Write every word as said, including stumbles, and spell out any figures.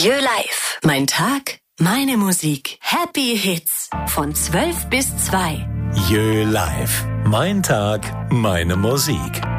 Jö Live. Mein Tag, meine Musik. Happy Hits. Von zwölf bis zwei. Jö Live. Mein Tag, meine Musik.